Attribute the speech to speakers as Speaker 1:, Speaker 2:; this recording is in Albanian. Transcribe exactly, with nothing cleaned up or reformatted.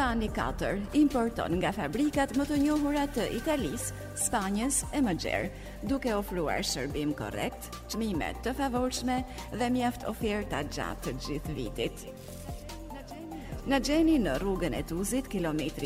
Speaker 1: Dani katër importon nga fabrikat më të njohura të Italisë, Spanjës e Magjer, duke ofruar shërbim korrekt, çmime të favorshme dhe mjaft oferta gjatë të gjithë vitit. Na gjeni në rrugën e Tuzit, kilometri